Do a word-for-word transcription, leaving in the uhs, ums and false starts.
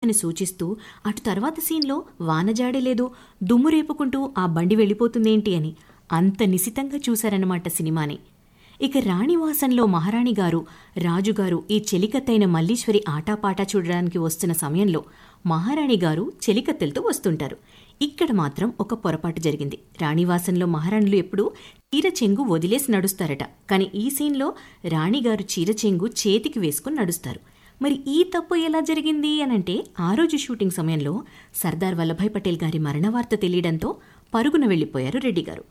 వైపుని సూచిస్తూ అటు తర్వాత సీన్లో వానజాడే లేదు, దుమ్ము రేపుకుంటూ ఆ బండి వెళ్ళిపోతుందేంటి అని అంత నిశితంగా చూశారన్నమాట సినిమాని. ఇక రాణివాసంలో మహారాణిగారు రాజుగారు ఈ చెలికత్తైన మల్లీశ్వరి ఆటాపాటా చూడడానికి వస్తున్న సమయంలో మహారాణిగారు చెలికత్తెలతో వస్తుంటారు. ఇక్కడ మాత్రం ఒక పొరపాటు జరిగింది. రాణివాసంలో మహారాణులు ఎప్పుడూ చీర చెంగు వదిలేసి నడుస్తారట, కానీ ఈ సీన్లో రాణిగారు చీర చెంగు చేతికి వేసుకుని నడుస్తారు. మరి ఈ తప్పు ఎలా జరిగింది అనంటే, ఆ రోజు షూటింగ్ సమయంలో సర్దార్ వల్లభాయ్ పటేల్ గారి మరణ వార్త తెలియడంతో పరుగున వెళ్లిపోయారు రెడ్డి గారు.